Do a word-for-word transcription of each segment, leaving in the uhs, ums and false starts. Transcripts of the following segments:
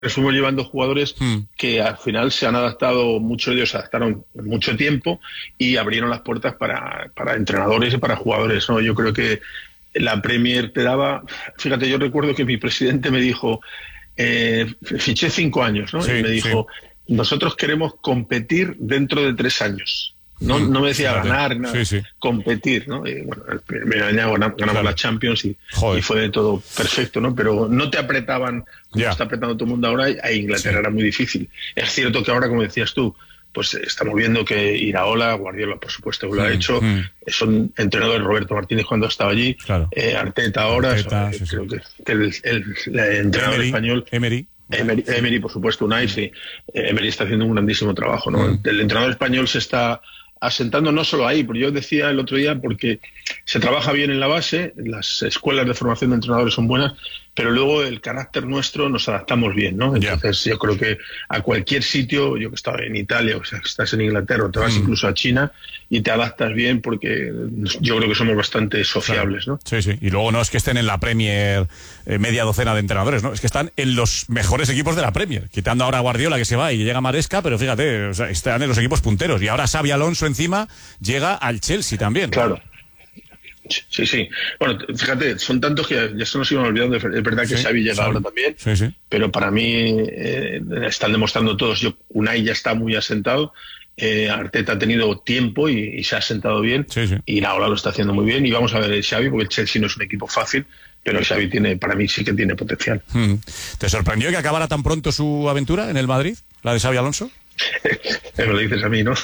fuimos llevando jugadores mm. que al final se han adaptado, muchos de ellos se adaptaron mucho tiempo y abrieron las puertas para, para entrenadores y para jugadores, ¿no? Yo creo que la Premier te daba, fíjate, yo recuerdo que mi presidente me dijo, eh, fiché cinco años, ¿no? Sí, y me dijo, sí. nosotros queremos competir dentro de tres años. No, no me decía Fíjate. ganar, nada, sí, sí. competir, ¿no? Y bueno, el primer año ganamos, ganamos la Champions y, y fue todo perfecto, ¿no? Pero no te apretaban como yeah. está apretando todo el mundo ahora, a Inglaterra sí. era muy difícil. Es cierto que ahora, como decías tú, pues estamos viendo que Iraola, Guardiola, por supuesto, que lo mm, ha hecho, mm. son entrenadores, Roberto Martínez cuando estaba allí, claro. eh, Arteta ahora, Arteta, so, sí, creo sí. que, que el, el, el entrenador Emery, español... Emery. Emery, Emery, por supuesto, Unai, sí. Emery está haciendo un grandísimo trabajo, ¿no? Mm. El entrenador español se está asentando no solo ahí, pero yo decía el otro día, porque se trabaja bien en la base, las escuelas de formación de entrenadores son buenas, pero luego el carácter nuestro nos adaptamos bien, ¿no? Entonces yeah. yo creo que a cualquier sitio, yo que estaba en Italia, o sea, que estás en Inglaterra, o te vas mm. incluso a China y te adaptas bien porque yo creo que somos bastante sociables, ¿no? Sí, sí, y luego no es que estén en la Premier eh, media docena de entrenadores, ¿no? Es que están en los mejores equipos de la Premier, quitando ahora a Guardiola que se va y llega Maresca, pero fíjate, o sea, están en los equipos punteros y ahora Xabi Alonso encima llega al Chelsea también. Claro. Sí, sí. Bueno, fíjate, son tantos que ya, ya se nos iban olvidando. Es verdad que sí, Xavi llega Xavi. ahora también, sí, sí. pero para mí eh, están demostrando todos. Yo, Unai ya está muy asentado, eh, Arteta ha tenido tiempo y, y se ha asentado bien, sí, sí. y Iraola lo está haciendo muy bien. Y vamos a ver el Xavi, porque el Chelsea no es un equipo fácil, pero el Xavi tiene, para mí sí que tiene potencial. Hmm. ¿Te sorprendió que acabara tan pronto su aventura en el Madrid, la de Xabi Alonso? Me lo dices a mí, ¿no?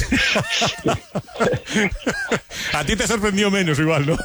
A ti te sorprendió menos igual, ¿no?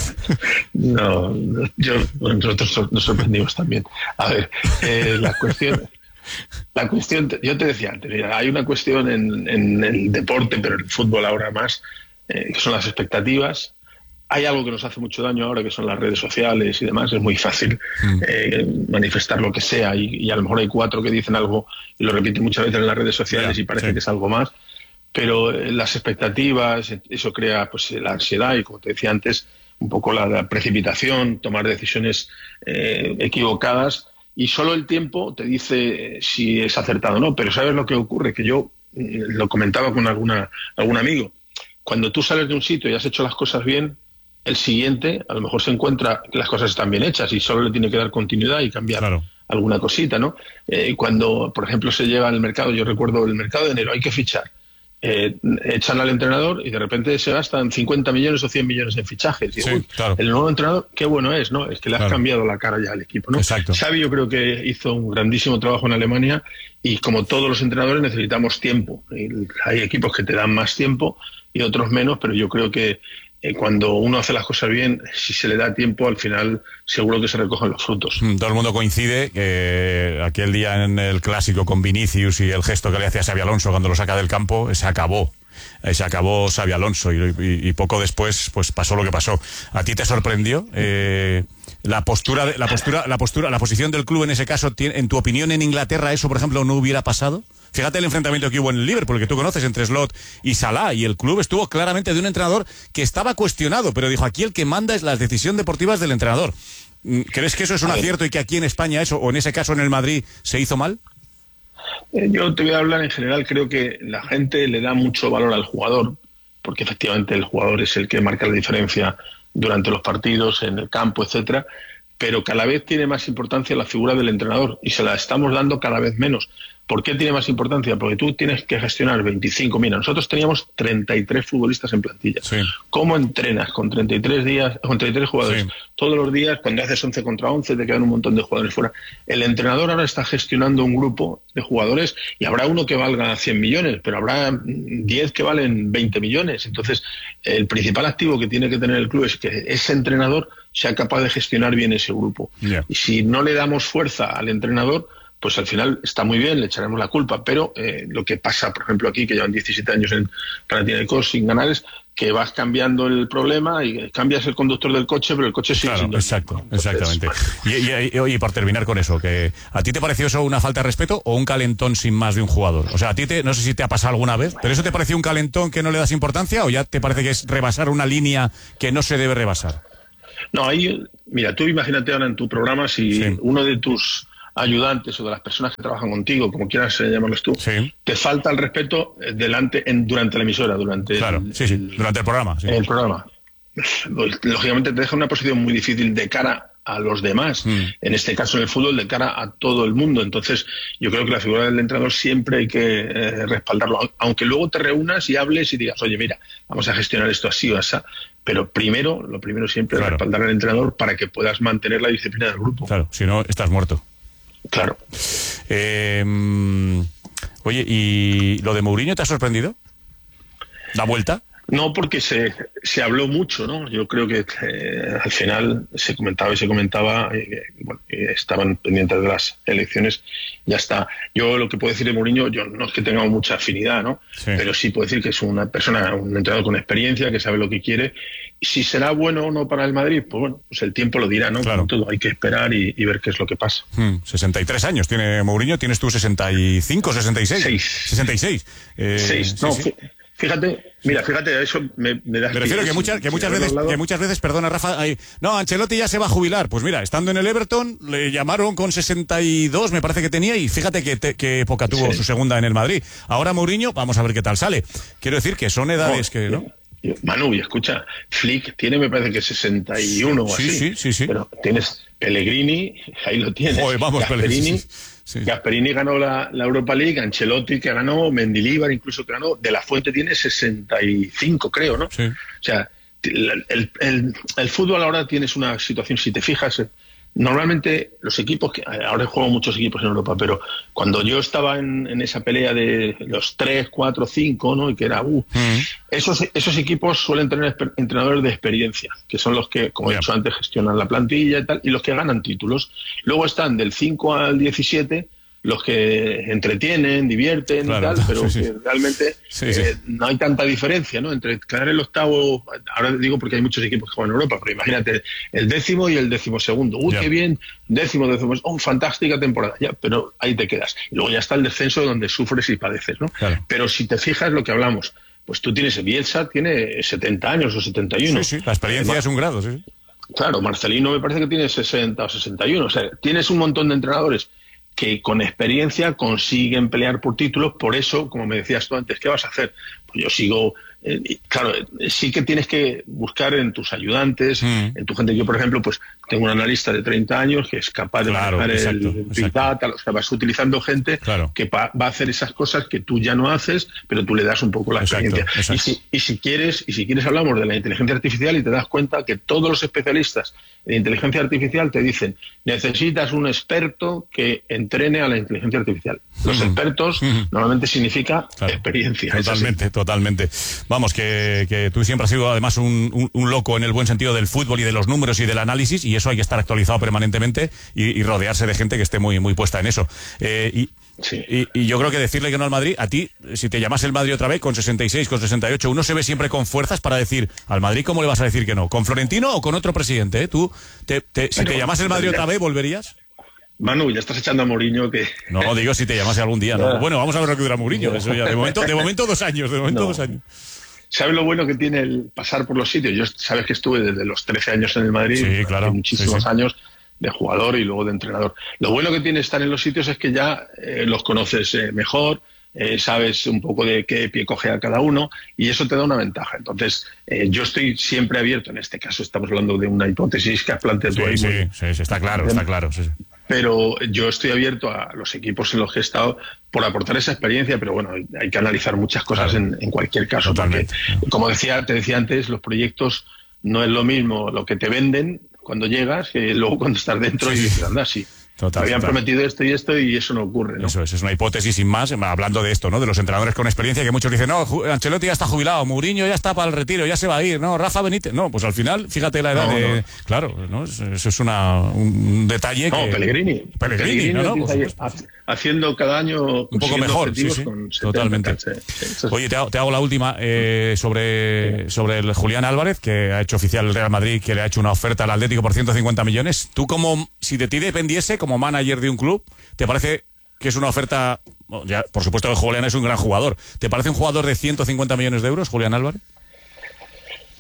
No, yo, bueno, nosotros nos sorprendimos también. A ver, eh, la cuestión... La cuestión, yo te decía antes, mira, hay una cuestión en, en el deporte, pero en el fútbol ahora más, eh, que son las expectativas. Hay algo que nos hace mucho daño ahora, que son las redes sociales y demás. Es muy fácil mm. eh, manifestar lo que sea y, y a lo mejor hay cuatro que dicen algo y lo repiten muchas veces en las redes sociales yeah, y parece sí. que es algo más. Pero eh, las expectativas, eso crea pues la ansiedad y, como te decía antes, un poco la, la precipitación, tomar decisiones eh, equivocadas, y solo el tiempo te dice si es acertado o no. Pero ¿sabes lo que ocurre? Que yo eh, lo comentaba con alguna, algún amigo. Cuando tú sales de un sitio y has hecho las cosas bien, el siguiente a lo mejor se encuentra que las cosas están bien hechas y solo le tiene que dar continuidad y cambiar claro. alguna cosita, ¿no? Eh, cuando, por ejemplo, se llega al mercado, yo recuerdo el mercado de enero, hay que fichar. Eh, echan al entrenador y de repente se gastan cincuenta millones o cien millones en fichajes. Y, sí, uy, claro. El nuevo entrenador, qué bueno es, ¿no? Es que le has claro. cambiado la cara ya al equipo, ¿no? Exacto. Xavi yo creo que hizo un grandísimo trabajo en Alemania y, como todos los entrenadores, necesitamos tiempo. Y hay equipos que te dan más tiempo y otros menos, pero yo creo que eh, cuando uno hace las cosas bien, si se le da tiempo, al final seguro que se recogen los frutos. Todo el mundo coincide que aquel día en el Clásico con Vinicius y el gesto que le hacía Xabi Alonso cuando lo saca del campo, se acabó. Se acabó Xabi Alonso y, y, y poco después pues pasó lo que pasó. ¿A ti te sorprendió eh, la postura, de, la postura, la postura, la posición del club en ese caso? En tu opinión, en Inglaterra eso, por ejemplo, no hubiera pasado. Fíjate el enfrentamiento que hubo en el Liverpool, que tú conoces, entre Slot y Salah, y el club estuvo claramente de un entrenador que estaba cuestionado, pero dijo, aquí el que manda es la decisión deportiva del entrenador. ¿Crees que eso es un acierto y que aquí en España eso, o en ese caso en el Madrid, se hizo mal? Yo te voy a hablar en general. Creo que la gente le da mucho valor al jugador, porque efectivamente el jugador es el que marca la diferencia durante los partidos, en el campo, etcétera, pero cada vez tiene más importancia la figura del entrenador y se la estamos dando cada vez menos. ¿Por qué tiene más importancia? Porque tú tienes que gestionar veinticinco. Mira, nosotros teníamos treinta y tres futbolistas en plantilla. Sí. ¿Cómo entrenas con treinta y tres días, con treinta y tres jugadores? Sí. Todos los días, cuando haces once contra once, te quedan un montón de jugadores fuera. El entrenador ahora está gestionando un grupo de jugadores y habrá uno que valga cien millones, pero habrá diez que valen veinte millones. Entonces, el principal activo que tiene que tener el club es que ese entrenador sea capaz de gestionar bien ese grupo. Yeah. Y si no le damos fuerza al entrenador, pues al final está muy bien, le echaremos la culpa, pero eh, lo que pasa, por ejemplo, aquí, que llevan diecisiete años en Panathinaikos sin ganar, es que vas cambiando el problema y cambias el conductor del coche, pero el coche sigue claro, siendo... Exacto, Entonces, exactamente. Bueno. Y, y, y, y por terminar con eso, que ¿a ti te pareció eso una falta de respeto o un calentón sin más de un jugador? O sea, a ti te, no sé si te ha pasado alguna vez, pero ¿eso te pareció un calentón que no le das importancia o ya te parece que es rebasar una línea que no se debe rebasar? No, ahí, mira, tú imagínate ahora en tu programa si sí. uno de tus ayudantes o de las personas que trabajan contigo, como quieras eh, llamarlos tú, sí. te falta el respeto delante en, durante la emisora, durante claro, el, sí, sí, durante el programa. Sí. El programa. Lógicamente te deja una posición muy difícil de cara a los demás, mm. en este caso en el fútbol, de cara a todo el mundo. Entonces yo creo que la figura del entrenador siempre hay que eh, respaldarlo, aunque luego te reúnas y hables y digas, oye, mira, vamos a gestionar esto así o así, pero primero, lo primero siempre claro. es respaldar al entrenador para que puedas mantener la disciplina del grupo. Claro, si no, estás muerto. Claro. Eh, oye, ¿y lo de Mourinho te ha sorprendido? ¿Da vuelta? No, porque se, se habló mucho, ¿no? Yo creo que eh, al final se comentaba y se comentaba, eh, bueno, eh, estaban pendientes de las elecciones, ya está. Yo lo que puedo decir de Mourinho, yo no es que tenga mucha afinidad, ¿no? Sí. Pero sí puedo decir que es una persona, un entrenador con experiencia, que sabe lo que quiere. Y si será bueno o no para el Madrid, pues bueno, pues el tiempo lo dirá, ¿no? Claro. Como todo, hay que esperar y, y ver qué es lo que pasa. Hmm, sesenta y tres años tiene Mourinho, ¿tienes tú sesenta y cinco, sesenta y seis? Seis. sesenta y seis. Eh, Seis, no, sí, sí. Fíjate, mira, fíjate, a eso me, me da... Me refiero que, muchas, que, muchas veces, que muchas veces, perdona Rafa, hay, no, Ancelotti ya se va a jubilar. Pues mira, estando en el Everton, le llamaron con sesenta y dos, me parece que tenía, y fíjate qué que época tuvo sí. su segunda en el Madrid. Ahora Mourinho, vamos a ver qué tal sale. Quiero decir que son edades no, que... ¿no? Manu, y escucha, Flick tiene, me parece que sesenta y uno o sí, así. Sí, sí, sí. Pero tienes Pellegrini, ahí lo tienes. Joder, vamos, Gasperini, sí, sí. Gasperini ganó la, la Europa League, Ancelotti que ganó, Mendilibar incluso que ganó, De La Fuente tiene sesenta y cinco, creo, ¿no? Sí. O sea, el, el, el, el fútbol ahora tienes una situación, si te fijas... Normalmente los equipos, que ahora juego muchos equipos en Europa, pero cuando yo estaba en, en esa pelea de los tres, cuatro, cinco, ¿no? Y que era, uh, mm. esos, esos equipos suelen tener entrenadores de experiencia, que son los que, como he dicho antes, gestionan la plantilla y tal, y los que ganan títulos. Luego están del cinco al diecisiete, los que entretienen, divierten claro, y tal, pero sí, sí. que realmente sí, eh, sí. no hay tanta diferencia, ¿no? Entre quedar el octavo, ahora digo porque hay muchos equipos que juegan en Europa, pero imagínate el décimo y el décimo segundo. Uy, ya. qué bien, décimo, décimo, oh, fantástica temporada, ya, pero ahí te quedas. Y luego ya está el descenso donde sufres y padeces, ¿no? Claro. Pero si te fijas lo que hablamos, pues tú tienes, Bielsa tiene setenta años o setenta y uno. Sí, sí, la experiencia Además, es un grado, sí. Claro, Marcelino me parece que tiene sesenta o sesenta y uno, o sea, tienes un montón de entrenadores que con experiencia consiguen pelear por títulos. Por eso, como me decías tú antes, ¿qué vas a hacer? Pues yo sigo... Eh, claro, sí que tienes que buscar en tus ayudantes, mm. en tu gente. Yo, por ejemplo, pues tengo un analista de treinta años que es capaz de claro, manejar exacto, el Big Data, o sea, vas utilizando gente claro. que pa, va a hacer esas cosas que tú ya no haces, pero tú le das un poco la exacto, experiencia. exacto. Y, si, y, si quieres, y si quieres hablamos de la inteligencia artificial y te das cuenta que todos los especialistas de inteligencia artificial te dicen, necesitas un experto que entrene a la inteligencia artificial. Los mm-hmm. expertos mm-hmm. normalmente significa claro. experiencia. Totalmente, totalmente. Vamos, que, que tú siempre has sido además un, un, un loco en el buen sentido del fútbol y de los números y del análisis, y eso hay que estar actualizado permanentemente y, y rodearse de gente que esté muy, muy puesta en eso. Eh, y, sí. y, y yo creo que decirle que no al Madrid, a ti, si te llamas el Madrid otra vez, con sesenta y seis, con sesenta y ocho, uno se ve siempre con fuerzas para decir, al Madrid, ¿cómo le vas a decir que no? ¿Con Florentino o con otro presidente? ¿Eh? ¿Tú, te, te, si pero, te llamas el Madrid otra vez, volverías? Manu, ya estás echando a Mourinho que... No, digo si te llamase algún día, ¿no? Bueno, vamos a ver lo que dura Mourinho. Eso ya, de momento, de momento dos años, de momento no. dos años. ¿Sabes lo bueno que tiene el pasar por los sitios? Yo sabes que estuve desde los trece años en el Madrid, sí, claro, muchísimos sí, sí. años de jugador y luego de entrenador. Lo bueno que tiene estar en los sitios es que ya eh, los conoces eh, mejor, eh, sabes un poco de qué pie coge a cada uno y eso te da una ventaja. Entonces, eh, yo estoy siempre abierto. En este caso estamos hablando de una hipótesis que has planteado sí, tú ahí. Sí, muy, sí, sí, está claro, está claro. Sí, sí. Pero yo estoy abierto a los equipos en los que he estado por aportar esa experiencia, pero bueno, hay que analizar muchas cosas claro. en, en cualquier caso. Totalmente. Porque, como decía, te decía antes, los proyectos no es lo mismo lo que te venden cuando llegas que luego cuando estás dentro sí. y dices, anda, sí. Total, me habían total. prometido esto y esto y eso no ocurre, ¿no? Eso es, es una hipótesis sin más, hablando de esto, ¿no? De los entrenadores con experiencia, que muchos dicen, no, Ancelotti ya está jubilado, Mourinho ya está para el retiro, ya se va a ir, ¿no? Rafa Benítez, no, pues al final, fíjate la edad no, de... No. Claro, ¿no? Eso es una, un detalle no, que... Pellegrini. Pellegrini, Pellegrini no, no, pues, haciendo cada año un poco mejor, sí, sí, con totalmente. setenta, sí, sí. Oye, te hago, te hago la última eh, sobre, sí. sobre el Julián Álvarez, que ha hecho oficial el Real Madrid, que le ha hecho una oferta al Atlético por ciento cincuenta millones. Tú, como si de ti dependiese, como manager de un club, ¿te parece que es una oferta? Bueno, ya, por supuesto que Julián es un gran jugador. ¿Te parece un jugador de ciento cincuenta millones de euros, Julián Álvarez?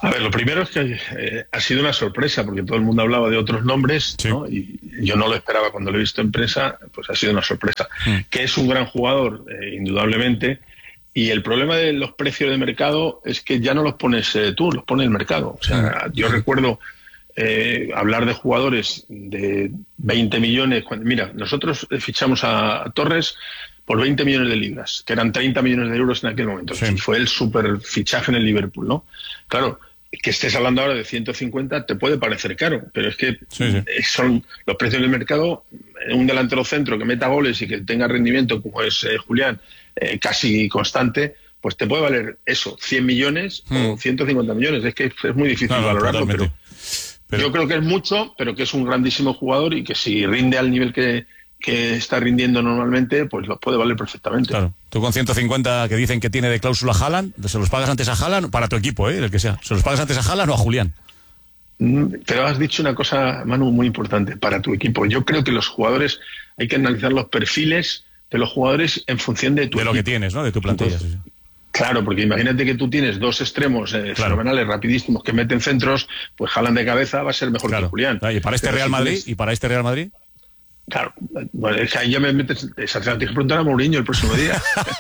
A ver, lo primero es que eh, ha sido una sorpresa, porque todo el mundo hablaba de otros nombres, sí. ¿no? Y yo no lo esperaba cuando lo he visto en prensa, pues ha sido una sorpresa. Mm. Que es un gran jugador, eh, indudablemente, y el problema de los precios de mercado es que ya no los pones eh, tú, los pone el mercado. O sea, yo recuerdo eh, hablar de jugadores de veinte millones. Cuando, mira, nosotros fichamos a Torres por veinte millones de libras, que eran treinta millones de euros en aquel momento. Sí. Fue el super fichaje en el Liverpool, ¿no? Claro, que estés hablando ahora de ciento cincuenta te puede parecer caro, pero es que sí, sí. son los precios del mercado. Un delantero centro que meta goles y que tenga rendimiento como es eh, Julián, eh, casi constante, pues te puede valer eso, cien millones mm. o ciento cincuenta millones. Es que es muy difícil no, valorarlo, pero, pero yo creo que es mucho, pero que es un grandísimo jugador y que si rinde al nivel que que está rindiendo normalmente, pues lo puede valer perfectamente. Claro. Tú con ciento cincuenta que dicen que tiene de cláusula Haaland, ¿se los pagas antes a Haaland? Para tu equipo, ¿eh? El que sea. ¿Se los pagas antes a Haaland o a Julián? Pero has dicho una cosa, Manu, muy importante para tu equipo. Yo creo que los jugadores, hay que analizar los perfiles de los jugadores en función de tu De equipo. lo que tienes, ¿no? De tu plantilla. Entonces, sí, sí. Claro, porque imagínate que tú tienes dos extremos eh, claro. fenomenales, rapidísimos, que meten centros, pues Haaland de cabeza va a ser mejor claro. que Julián. ¿Y para este Pero Real si Madrid? tienes... ¿Y para este Real Madrid? Claro, bueno, es que ahí ya me metes. Esa te tienes que preguntar a Mourinho el próximo día.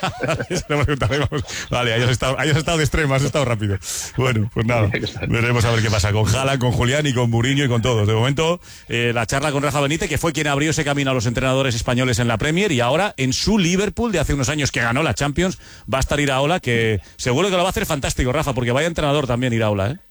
Vale, ahí has, estado, ahí has estado de extremo, has estado rápido. Bueno, pues nada, veremos a ver qué pasa con Haaland, con Julián y con Mourinho y con todos. De momento, eh, la charla con Rafa Benítez, que fue quien abrió ese camino a los entrenadores españoles en la Premier, y ahora en su Liverpool de hace unos años que ganó la Champions, va a estar Iraola, que seguro que lo va a hacer fantástico, Rafa, porque vaya entrenador también Iraola, ¿eh?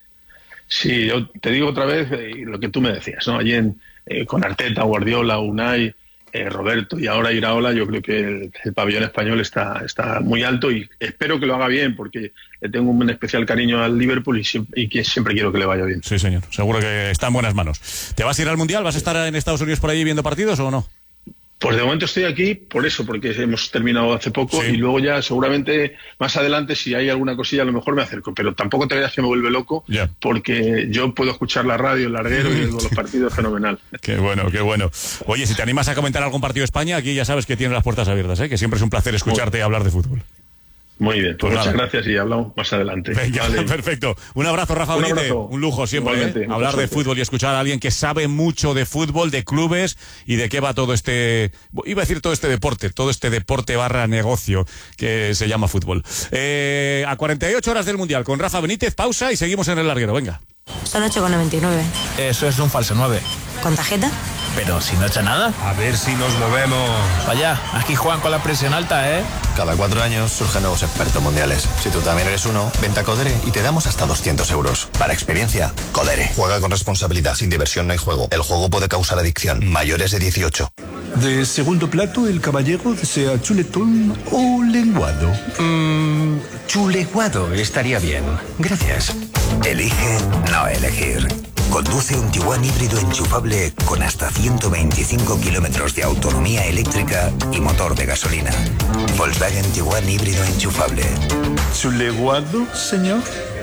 Sí, yo te digo otra vez eh, lo que tú me decías, ¿no? Allí en Eh, con Arteta, Guardiola, Unai, eh, Roberto y ahora Iraola, yo creo que el, el pabellón español está, está muy alto y espero que lo haga bien porque le tengo un especial cariño al Liverpool y, siempre, y que siempre quiero que le vaya bien. Sí, señor, seguro que está en buenas manos. ¿Te vas a ir al Mundial? ¿Vas a estar en Estados Unidos por allí viendo partidos o no? Pues de momento estoy aquí por eso, porque hemos terminado hace poco sí. y luego ya seguramente más adelante si hay alguna cosilla a lo mejor me acerco, pero tampoco te veas que me vuelve loco yeah. porque yo puedo escuchar la radio, el larguero y los partidos fenomenal. Qué bueno, qué bueno. Oye, si te animas a comentar algún partido de España, aquí ya sabes que tienes las puertas abiertas, ¿eh? Que siempre es un placer escucharte y hablar de fútbol. Muy bien, pues, pues muchas nada. gracias y hablamos más adelante. Venga, vale. Perfecto. Un abrazo, Rafa Benítez. Un, un lujo siempre, ¿eh? Hablar de fútbol y escuchar a alguien que sabe mucho de fútbol, de clubes y de qué va todo este, iba a decir todo este deporte, todo este deporte barra negocio que se llama fútbol. Eh, a cuarenta y ocho horas del Mundial con Rafa Benítez, pausa y seguimos en el larguero, venga. Son ocho con noventa y nueve. Eso es un falso nueve. ¿Con tarjeta? Pero si no echa nada. A ver si nos movemos. Vaya, aquí Juan con la presión alta, ¿eh? Cada cuatro años surgen nuevos expertos mundiales. Si tú también eres uno, vente a Codere y te damos hasta doscientos euros. Para experiencia, Codere. Juega con responsabilidad. Sin diversión no hay juego. El juego puede causar adicción. Mayores de dieciocho. De segundo plato, el caballero desea chuletón o lenguado. Mmm, chuleguado estaría bien. Gracias. Elige no elegir. Conduce un Tiguan híbrido enchufable con hasta ciento veinticinco kilómetros de autonomía eléctrica y motor de gasolina. Volkswagen Tiguan híbrido enchufable. ¿Chuleguado, señor?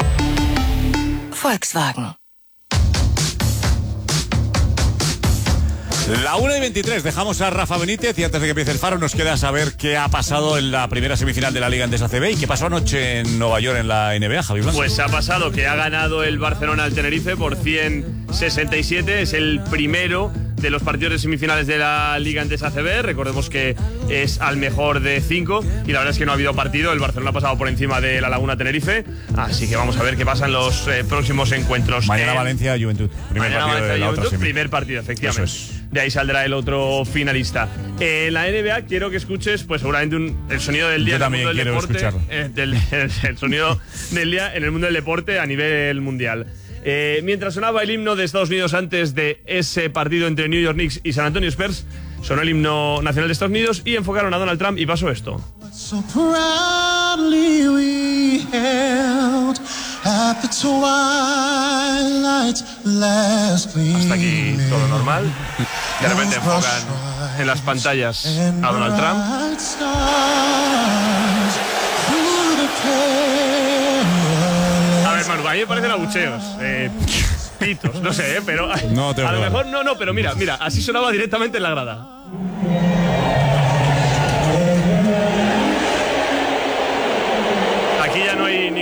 Volkswagen. La una y veintitrés, dejamos a Rafa Benítez y antes de que empiece el Faro nos queda saber qué ha pasado en la primera semifinal de la Liga Endesa A C B y qué pasó anoche en Nueva York en la N B A, Javi Blanco. Pues ha pasado que ha ganado el Barcelona al Tenerife por ciento sesenta y siete, es el primero de los partidos de semifinales de la Liga Endesa A C B, recordemos que es al mejor de cinco y la verdad es que no ha habido partido, el Barcelona ha pasado por encima de la Laguna Tenerife, así que vamos a ver qué pasa en los eh, próximos encuentros. Mañana eh, Valencia Juventud, primer mañana partido Valencia, de la Juventud, otra semi. primer partido, efectivamente. Eso es. De ahí saldrá el otro finalista. Eh, en la N B A quiero que escuches, pues seguramente un, el sonido del día. Yo también en el quiero mundo del deporte, escucharlo. Eh, del, el, el sonido del día en el mundo del deporte a nivel mundial. Eh, mientras sonaba el himno de Estados Unidos antes de ese partido entre New York Knicks y San Antonio Spurs, sonó el himno nacional de Estados Unidos y enfocaron a Donald Trump y pasó esto. So proudly we held at the twilight's last gleam. Hasta aquí todo normal. De repente enfocan en las pantallas a Donald Trump. A ver, Manu, a mí me parecen abucheos. Eh, pitos, no sé, eh, pero no te a lo vale. mejor no, no, pero mira, mira, así sonaba directamente en la grada. Aquí ya no hay ninguna duda.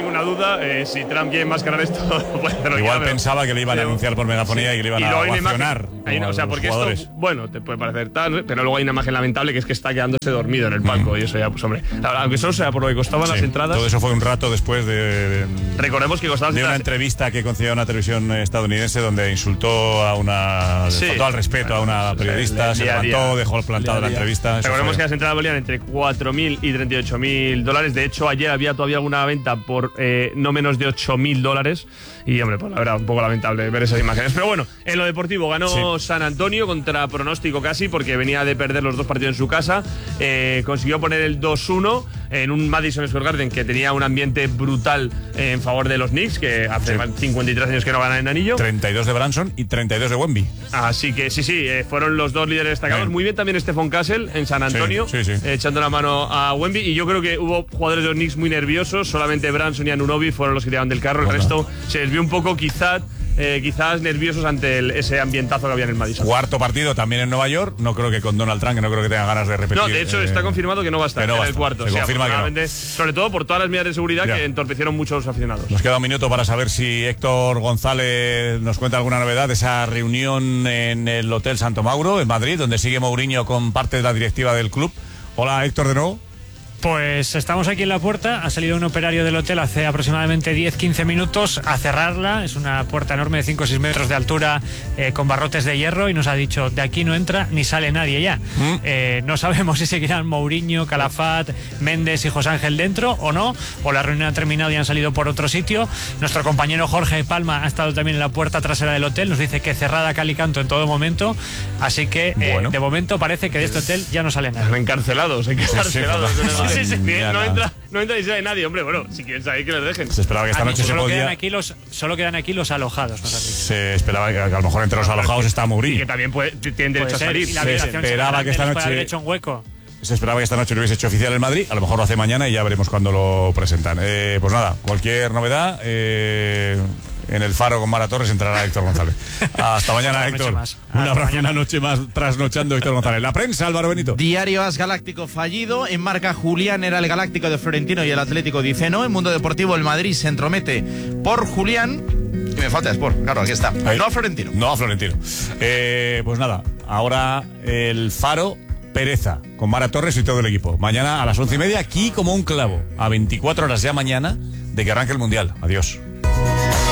pregunta, eh, si Trump quiere enmascarar esto, puede hacerlo. Igual ya, pensaba que le iban a pero, anunciar por megafonía sí. y que le iban y a luego hay una ovacionar. imagen- hay una- o sea, los porque jugadores. esto, bueno, te puede parecer tal, pero luego hay una imagen lamentable que es que está quedándose dormido en el palco. Y eso ya, pues hombre, la verdad, aunque solo sea por lo que costaban Sí, las entradas. todo eso fue un rato después de, de, Recordemos que costaban de una las entrevista que concedió a una televisión estadounidense donde insultó a una. Sí. faltó al respeto a una periodista, le- se día a levantó, día. dejó plantada la entrevista. eso Recordemos fue- que las entradas valían entre cuatro mil y treinta y ocho mil dólares. De hecho, ayer había todavía alguna venta por eh, no menos de ocho mil dólares. Y, hombre, pues la verdad, un poco lamentable ver esas imágenes. Pero bueno, en lo deportivo ganó Sí. San Antonio contra pronóstico casi, porque venía de perder los dos partidos en su casa. Eh, consiguió poner el dos uno en un Madison Square Garden que tenía un ambiente brutal eh, en favor de los Knicks, que hace Sí. cincuenta y tres años que no ganan en anillo. treinta y dos de Branson y treinta y dos de Wemby. Así que sí, sí, eh, fueron los dos líderes destacados. Bien. Muy bien también Stephon Castle en San Antonio, Sí, sí, sí. eh, echando la mano a Wemby. Y yo creo que hubo jugadores de los Knicks muy nerviosos. Solamente Branson y Anunoby fueron los que tiraban del carro. El Ojalá. resto se les vio un poco, quizás, eh, quizás nerviosos ante el- ese ambientazo que había en el Madison. Cuarto partido también en Nueva York. No creo que con Donald Trump, que no creo que tenga ganas de repetir. No, de hecho eh, está confirmado que no va a estar que no en va a el estar. cuarto. Se O sea, confirma que no. afortunadamente, sobre todo por todas las medidas de seguridad Ya. que entorpecieron mucho a los aficionados. Nos queda un minuto para saber si Héctor González nos cuenta alguna novedad de esa reunión en el Hotel Santo Mauro, en Madrid, donde sigue Mourinho con parte de la directiva del club. Hola, Héctor, de nuevo. Pues estamos aquí en la puerta, ha salido un operario del hotel hace aproximadamente diez quince minutos a cerrarla, es una puerta enorme de cinco o seis metros de altura eh, con barrotes de hierro y nos ha dicho de aquí no entra ni sale nadie ya. ¿Mm? Eh, no sabemos si seguirán Mourinho, Calafat, Méndez y José Ángel dentro o no, o la reunión ha terminado y han salido por otro sitio. Nuestro compañero Jorge Palma ha estado también en la puerta trasera del hotel, nos dice que cerrada cal y canto en todo momento, así que eh, Bueno. de momento parece que de este hotel ya no sale nadie. Encarcelados, encarcelados. Sí, sí, Sí, sí, sí. ya No nada. entra, no entra ni sale nadie, hombre. Bueno, si quieren salir, que les dejen. Se esperaba que esta Aquí noche se solo, podía. quedan aquí los, solo quedan aquí los alojados, nos han dicho. Se esperaba que a lo mejor entre los alojados está Y Mourinho. que también puede- tienen derecho Puede a ser, salir. y la Se habitación esperaba será que esta grande, les puede noche- haber hecho un hueco. Se esperaba que esta noche lo hubiese hecho oficial el Madrid, a lo mejor lo hace mañana y ya veremos cuándo lo presentan. Eh, pues nada, cualquier novedad, eh, en el Faro con Mara Torres entrará Héctor González. Hasta mañana, Otra noche Héctor. más. Un Hasta abrazo, mañana. una noche más trasnochando Héctor González. La prensa, Álvaro Benito. Diario As Galáctico fallido. En marca Julián era el Galáctico de Florentino y el Atlético dice no. En Mundo Deportivo el Madrid se entromete por Julián. Y me falta Sport, claro, aquí está. Ahí. No a Florentino. No a Florentino. Eh, pues nada, ahora el Faro, pereza, con Mara Torres y todo el equipo. Mañana a las once y media, aquí como un clavo, a veinticuatro horas ya mañana de que arranque el Mundial. Adiós.